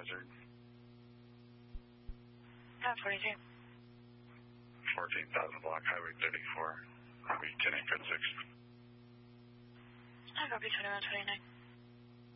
hazard? 42. 14,000 block, Highway 34. Copy 10 8 6. I copy 2129.